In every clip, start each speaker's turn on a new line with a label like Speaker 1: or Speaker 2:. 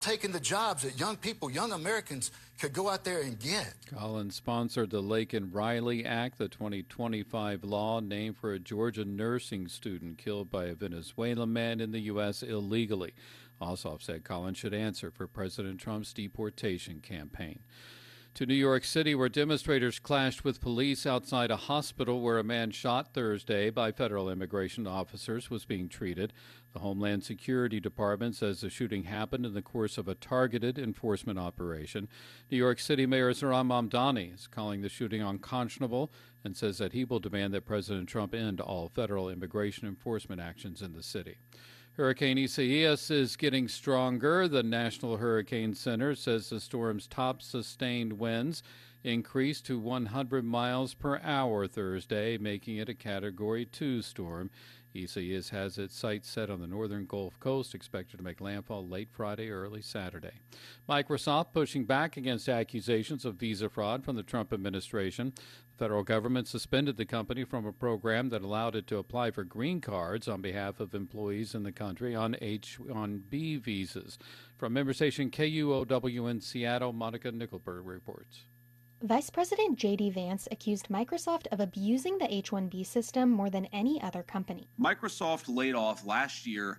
Speaker 1: taking the jobs that young people, young Americans could go out there and get.
Speaker 2: Collins sponsored the Laken Riley Act, the 2025 law named for a Georgia nursing student killed by a Venezuelan man in the U.S. illegally. Ossoff said Collins should answer for President Trump's deportation campaign. To New York City, where demonstrators clashed with police outside a hospital where a man shot Thursday by federal immigration officers was being treated. The Homeland Security Department says the shooting happened in the course of a targeted enforcement operation. New York City Mayor Zohran Mamdani is calling the shooting unconscionable and says that he will demand that President Trump end all federal immigration enforcement actions in the city. Hurricane Isaias is getting stronger. The National Hurricane Center says the storm's top sustained winds increased to 100 miles per hour Thursday, making it a Category 2 storm. Isaias has its sights set on the northern Gulf Coast, expected to make landfall late Friday or early Saturday. Microsoft pushing back against accusations of visa fraud from the Trump administration. The federal government suspended the company from a program that allowed it to apply for green cards on behalf of employees in the country on H-1B visas. From member station KUOW in Seattle, Monica Nickelberg reports.
Speaker 3: Vice President J.D. Vance accused Microsoft of abusing the H-1B system more than any other company.
Speaker 4: Microsoft laid off last year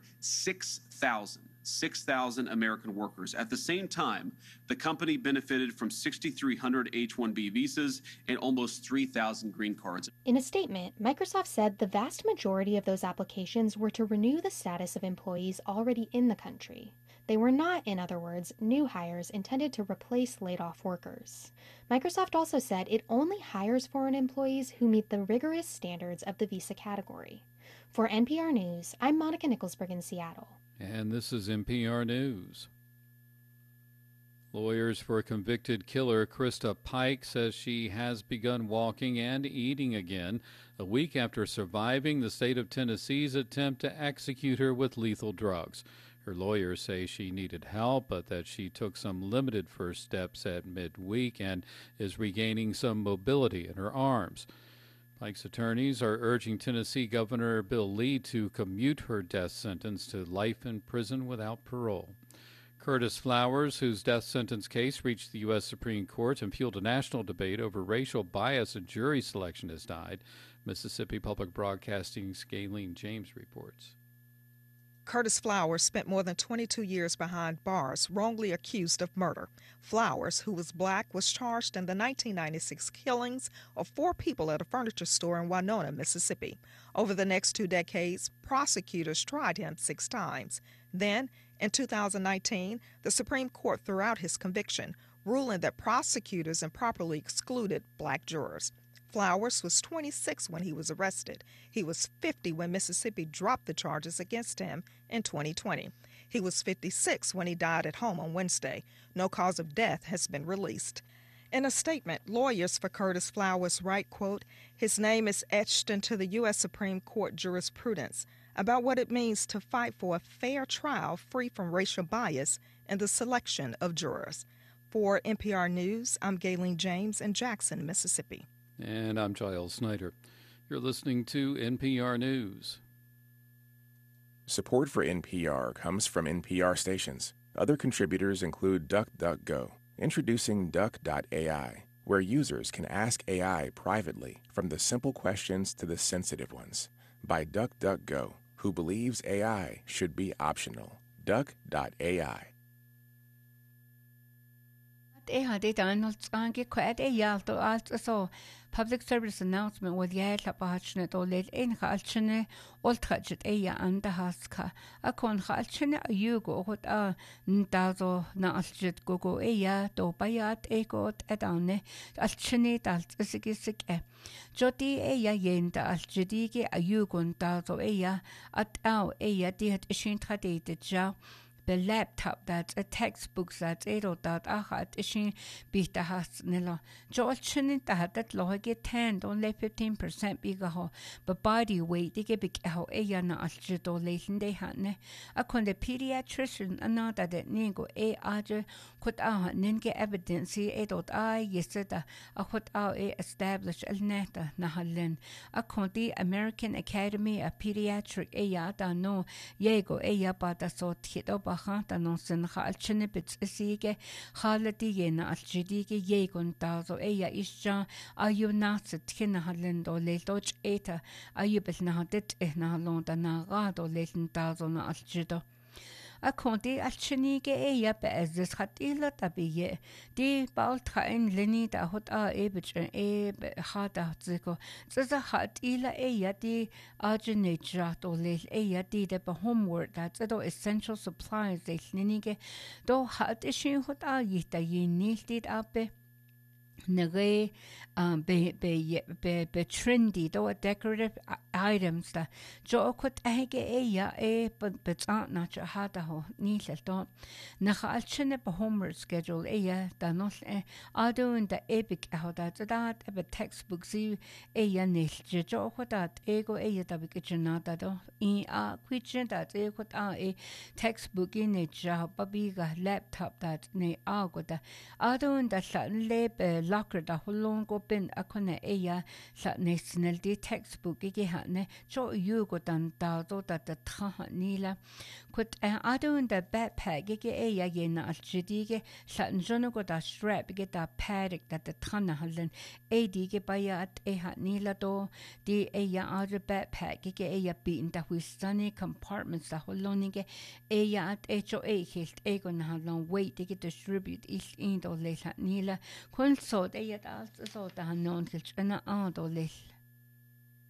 Speaker 4: 6,000 American workers. At the same time, the company benefited from 6,300 H-1B visas and almost 3,000 green cards.
Speaker 3: In a statement, Microsoft said the vast majority of those applications were to renew the status of employees already in the country. They were not, in other words, new hires intended to replace laid-off workers. Microsoft also said it only hires foreign employees who meet the rigorous standards of the visa category. For NPR News, I'm Monica Nickelberg in Seattle.
Speaker 2: And this is NPR News. Lawyers for a convicted killer, Krista Pike, says she has begun walking and eating again a week after surviving the state of Tennessee's attempt to execute her with lethal drugs. Her lawyers say she needed help, but that she took some limited first steps at midweek and is regaining some mobility in her arms. Pike's attorneys are urging Tennessee Governor Bill Lee to commute her death sentence to life in prison without parole. Curtis Flowers, whose death sentence case reached the U.S. Supreme Court and fueled a national debate over racial bias in jury selection, has died. Mississippi Public Broadcasting's Gayleen James reports.
Speaker 5: Curtis Flowers spent more than 22 years behind bars, wrongly accused of murder. Flowers, who was black, was charged in the 1996 killings of 4 people at a furniture store in Winona, Mississippi. Over the next 2 decades, prosecutors tried him 6 times. Then, in 2019, the Supreme Court threw out his conviction, ruling that prosecutors improperly excluded black jurors. Flowers was 26 when he was arrested. He was 50 when Mississippi dropped the charges against him in 2020. He was 56 when he died at home on Wednesday. No cause of death has been released. In a statement, lawyers for Curtis Flowers write, quote, "His name is etched into the U.S. Supreme Court jurisprudence about what it means to fight for a fair trial free from racial bias in the selection of jurors." For NPR News, I'm Gayleen James in Jackson, Mississippi.
Speaker 2: And I'm Giles Snyder. You're listening to NPR News.
Speaker 6: Support for NPR comes from NPR stations. Other contributors include DuckDuckGo. Introducing Duck.ai, where users can ask AI privately, from the simple questions to the sensitive ones. By DuckDuckGo, who believes AI should be optional. Duck.ai.
Speaker 7: Public service announcement with Yala Bachnet or Late in Halchene, all touched Aya and the Haska. A con Halchene a Yugo, what a Ndazo Naljet Gogo Aya, do Bayat Egot Adane, Alchene Dalt Sigisic e. Joti Aya Yenda Aljedigi a Yugon Dazo Aya, at our Aya did Ishintradate Ja. The laptop that's a textbook that's 8.8 ishin bita has nilo. Joel chinin that loge 10 only 15% bigger ho, but body weight they get big ho eyana aljido latin de hane. A con the pediatrician another that ningo a aja could ninge evidence 8.I yesterday a what a established el neta nahalin. A con the American Academy of Pediatric eyata no yego eya bata so hit over aha ta non sin khalchene bits sige khalati yena alchidige yegon tazo eya isja ayunat tkina halendo leltoch eta ayubel na hadet ehna londa na gado leln tazo na alchido Akonti alchinige eya be'ezis khatila tabiye di balthain lini da hot ebich khata ziko zaza khatila eya di ajinejra to lel eya di de homework da zado essential supplies de linige do hat ishin hot yita yinil dit abe Nage be trendy do decorative items da jo kut ege eya but na hada ho nilel do na alchene be homework schedule eya da not ado in the epic hoda that be textbooks eya nil jo kut ego eya da bikina da do in kitchen that e kut textbook in a job babiga laptop that ne agoda ado in the lebe locker da holong go bin akone eya sa national di textbook ge hane cho yugo dan da do da tra nila kut ado in the backpack ge eya yena alchidige sa njono go da strap ge da pad da trana halen edi ge bayat ha nila do di eya ado backpack ge eya bin da wistani compartments da holonige eya at ho hilt egon halon weight ge distribute is in do le nila kun so eya also da non kilchana do le